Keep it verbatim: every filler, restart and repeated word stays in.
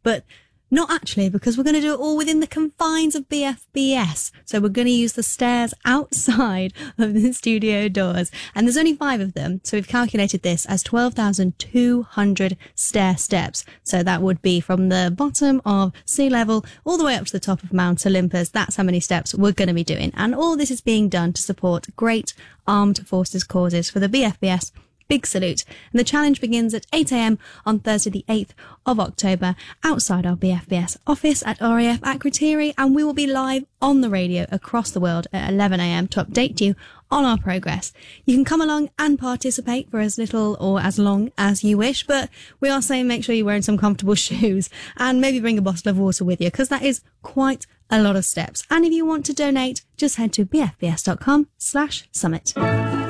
but not actually, because we're going to do it all within the confines of B F B S. So we're going to use the stairs outside of the studio doors. And there's only five of them. So we've calculated this as twelve thousand two hundred stair steps. So that would be from the bottom of sea level all the way up to the top of Mount Olympus. That's how many steps we're going to be doing. And all this is being done to support great armed forces causes for the B F B S Big Salute. And the challenge begins at eight a.m. on Thursday the eighth of October outside our B F B S office at R A F Akrotiri, and we will be live on the radio across the world at eleven a.m. to update you on our progress. You can come along and participate for as little or as long as you wish, but we are saying make sure you're wearing some comfortable shoes and maybe bring a bottle of water with you, because that is quite a lot of steps. And if you want to donate, just head to bfbs.com slash summit.